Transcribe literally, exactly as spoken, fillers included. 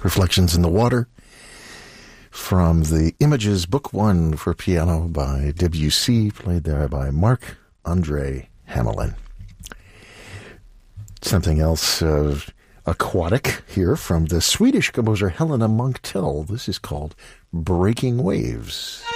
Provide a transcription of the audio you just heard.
Reflections in the Water from the Images Book One for piano by Debussy, played there by Marc-André Hamelin. Something else uh, aquatic here from the Swedish composer Helena Munktell. This is called Breaking Waves.